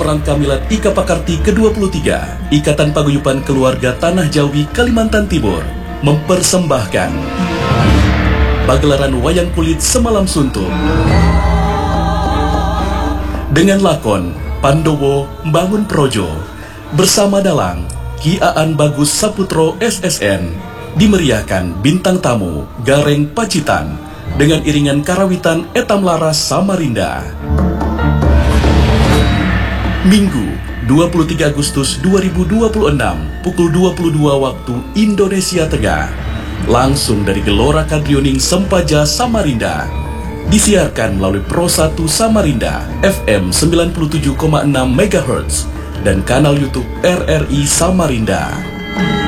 Rangka Milad IKA Pakarti ke-23, Ikatan Paguyuban Keluarga Tanah Jawi, Kalimantan Timur, mempersembahkan pagelaran wayang kulit Semalam Suntuk dengan lakon Pandowo Mbangun Projo bersama dalang Ki Aan Bagus Saputro SSN, dimeriahkan bintang tamu Gareng Pacitan dengan iringan karawitan Etam Laras Samarinda. Minggu 23 Agustus 2026 pukul 22 waktu Indonesia Tengah, langsung dari Gelora Kadrioning Sempaja Samarinda, disiarkan melalui Pro 1 Samarinda FM 97,6 MHz dan kanal YouTube RRI Samarinda.